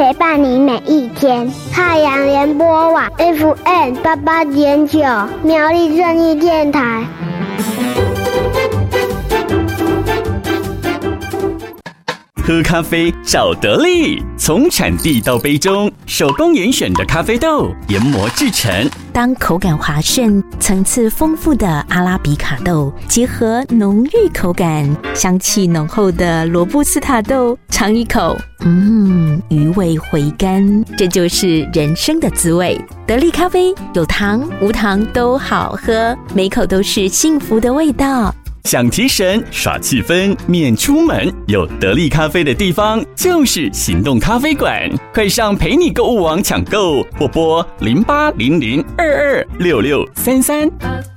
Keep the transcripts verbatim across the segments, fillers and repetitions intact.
陪伴你每一天。太阳联播网 F M 八八点九，苗栗正义电台。 喝咖啡找得力，从产地到杯中，手工严选的咖啡豆研磨制成。 当口感滑顺、层次丰富的阿拉比卡豆结合浓郁口感、香气浓厚的罗布斯塔豆，尝一口，嗯，余味回甘，这就是人生的滋味。得力咖啡有糖无糖都好喝，每口都是幸福的味道。 想提神耍气氛免出门，有得力咖啡的地方就是行动咖啡馆，快上陪你购物网抢购，或拨零八零零二二六六三三。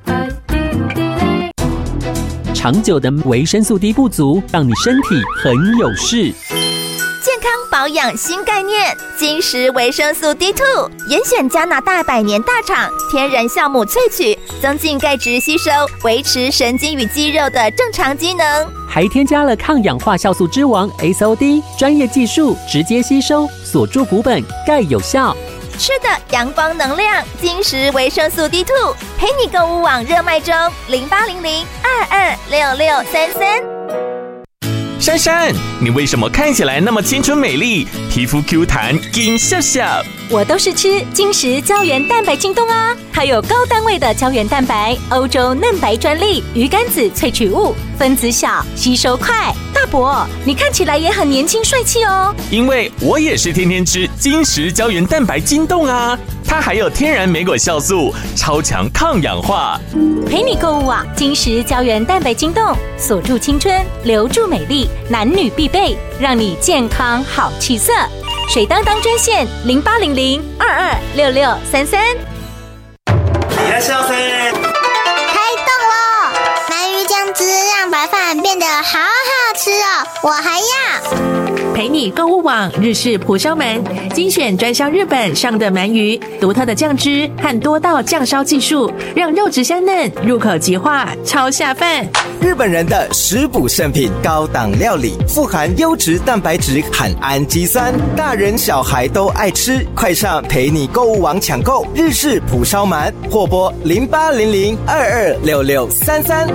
长久的维生素 D 不足，让你身体很有事。 健康保养新概念，金石维生素 D 二 严选加拿大百年大厂天然酵母萃取，增进钙质吸收，维持神经与肌肉的正常机能， 还添加了抗氧化酵素之王 S O D， 专业技术直接吸收，锁住骨本，钙有效。 吃的阳光能量，金石维生素 D 二 陪你购物网热卖中，零八零零二二六六三三。 珊珊，你为什么看起来那么青春美丽，皮肤 Q 弹金笑笑？ 我都是吃金石胶原蛋白晶冻啊，它有高单位的胶原蛋白，欧洲嫩白专利，鱼肝子萃取物，分子小，吸收快。大伯，你看起来也很年轻帅气哦。 因为我也是天天吃金石胶原蛋白晶冻啊，它还有天然莓果酵素，超强抗氧化。 陪你购物网金石胶原蛋白晶冻，锁住青春，留住美丽，男女必备，让你健康好气色。水当当专线零八零零二二六六三三。 いらっしゃいませ。 开动喽！鳗鱼酱汁让白饭变得好好吃哦，我还要。 陪你购物网日式蒲烧鳗，精选专销日本上的鳗鱼，独特的酱汁和多道酱烧技术，让肉质香嫩，入口即化，超下饭。 日本人的食补圣品，高档料理，富含优质蛋白质和氨基酸，大人小孩都爱吃。快上陪你购物网抢购日式蒲烧鳗，或拨零八零零二二六六三三。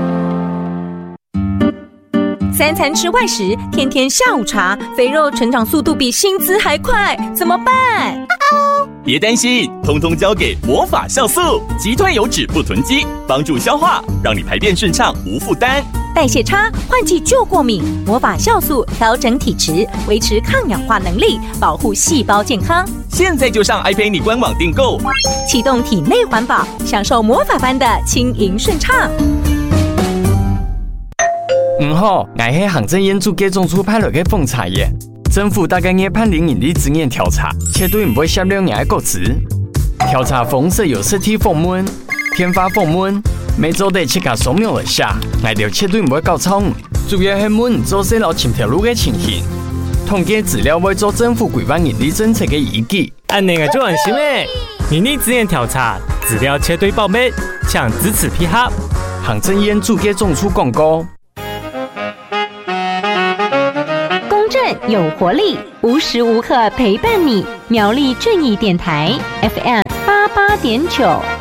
三餐吃外食，天天下午茶，肥肉成长速度比薪资还快，怎么办？ 别担心，通通交给魔法酵素，击退油脂不囤积，帮助消化，让你排便顺畅无负担。 代谢差，换季就过敏，魔法酵素调整体质，维持抗氧化能力，保护细胞健康。 现在就上爱陪你官网订购， 启动体内环保，享受魔法般的轻盈顺畅。 唔好，我是行政院主计总处派来的奉查耶。政府大概也判零盈利资源调查，绝对唔会泄露人的个资。调查方式有实体访问、电话访问，每周得七个扫描一下，我哋绝对唔会搞错误。主要系问做细路前条路嘅情形，统计资料会做政府规范盈利政策嘅依据。 按那个就安心诶，盈利资源调查资料绝对保密，请支持配合。 行政院主计总处广告。 有活力，无时无刻陪伴你。苗栗正义电台 F M 八八点九。